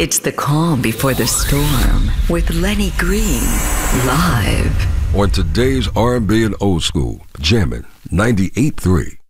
It's the calm before the storm with Lenny Green, live. On today's R&B and Old School, jamming 98.3.